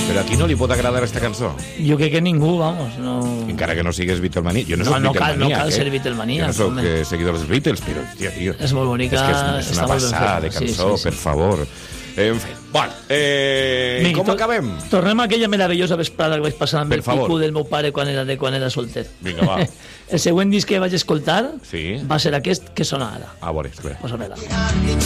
Però a qui no li pot agradar aquesta cançó? Jo crec que ningú, vamos. No... Encara que no sigues Beatlemania. Jo no soc Beatlemania. No cal ser Beatlemania. Jo no soc seguidor dels Beatles, però, hòstia, tio. És molt bonica. És una passada de cançó, per favor. En fi, bueno, com acabem? Tornem a aquella meravellosa vesprada que vaig passar amb el pico del meu pare quan era solter. Vinga, va. El següent disc que vaig escoltar sí. va ser aquest que sona ara. A veure, espera. Posa-me-la.